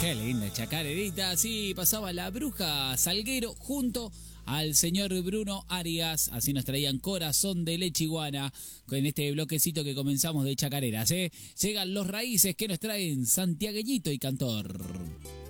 Qué linda chacarerita. Así pasaba la bruja Salguero junto al señor Bruno Arias. Así nos traían Corazón de Leche Iguana con este bloquecito que comenzamos de chacareras. Llegan los raíces que nos traen Santiagueñito y Cantor.